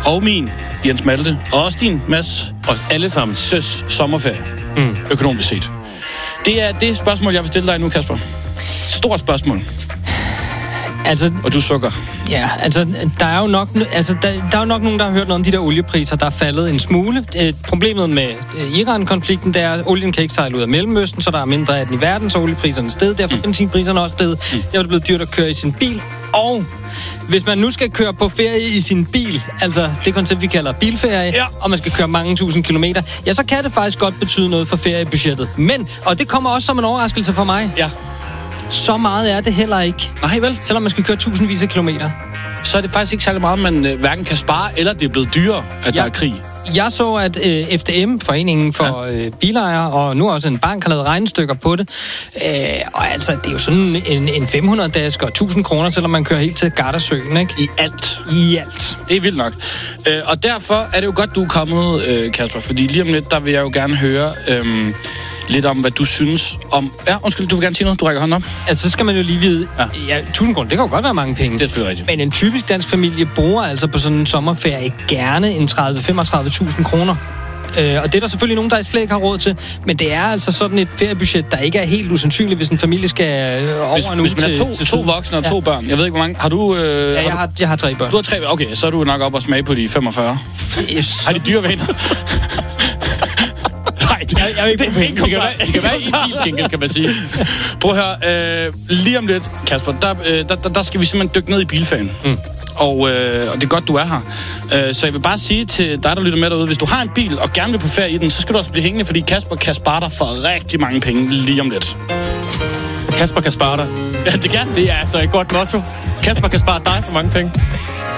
og min, Jens Malte, og også din, Mads, Og alle sammen. søs sommerferie, økonomisk set. Det er det spørgsmål, jeg vil stille dig nu, Kasper. Stort spørgsmål. Altså, Og du sukker. ja, altså, der er jo nok, der er jo nok nogen, der har hørt noget om de der oliepriser, der er faldet en smule. Problemet med Iran-konflikten, det er, at olien kan ikke sejle ud af Mellemøsten, så der er mindre af den i verden, så oliepriserne er steget, derfor benzinpriserne også steget. Det er det blevet dyrt at køre i sin bil. Og hvis man nu skal køre på ferie i sin bil, altså det koncept, vi kalder bilferie, og man skal køre mange tusind kilometer, ja, så kan det faktisk godt betyde noget for feriebudgettet. Men, og det kommer også som en overraskelse for mig, Ja. så meget er det heller ikke. Nej, vel? Selvom man skal køre tusindvis af kilometer. Så er det faktisk ikke særlig meget, man hverken kan spare, eller det er blevet dyrere, at der er krig. Jeg så, at FDM, Foreningen for Bilejere, og nu også en bank, har lavet regnestykker på det. Og altså, det er jo sådan en 500-dask og 1000 kroner, selvom man kører helt til Gardasøen, ikke? I alt. I alt. Det er vildt nok. Og derfor er det jo godt, du er kommet, Kasper, fordi lige om lidt, der vil jeg jo gerne høre lidt om, hvad du synes om... Ja, undskyld, du vil gerne sige noget? Du rækker hånden op. Altså, så skal man jo lige vide, ja 1000 kroner, det kan jo godt være mange penge. Det er selvfølgelig rigtigt. Men en typisk dansk familie bruger altså på sådan en sommerferie gerne en 30-35.000 kroner. Og det er der selvfølgelig nogen, der slet ikke har råd til. Men det er altså sådan et feriebudget, der ikke er helt usandsynligt, hvis en familie skal over en uge hvis man er to voksne og to børn. Jeg ved ikke, hvor mange... Har du... Jeg har 3 børn. Du har 3... Okay, så er du nok op og smage på de 45. Yes. Har de dyre venner? Nej, Jeg vil ikke bruge penge. Det kan være en biltænkel, kan man sige. Prøv at høre, lige om lidt, Kasper, der skal vi simpelthen dykke ned i bilferien. Og det er godt, du er her. Så jeg vil bare sige til dig, der lytter med derude, hvis du har en bil og gerne vil på ferie i den, så skal du også blive hængende, fordi Kasper kan spare dig for rigtig mange penge lige om lidt. Kasper kan spare dig. Ja, det kan. Det er altså et godt motto. Kasper kan spare dig for mange penge.